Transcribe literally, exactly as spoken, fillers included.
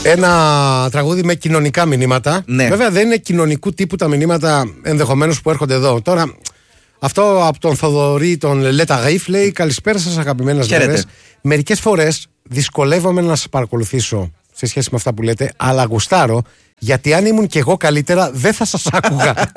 Ένα τραγούδι με κοινωνικά μηνύματα. Ναι. Βέβαια δεν είναι κοινωνικού τύπου τα μηνύματα ενδεχομένως που έρχονται εδώ. Τώρα, αυτό από τον Θοδωρή, τον Λέτα Γαΐφ, λέει: καλησπέρα σας, αγαπημένες μέρες. Μερικές φορές δυσκολεύομαι να σας παρακολουθήσω σε σχέση με αυτά που λέτε, αλλά γουστάρω, γιατί αν ήμουν κι εγώ καλύτερα δεν θα σας άκουγα.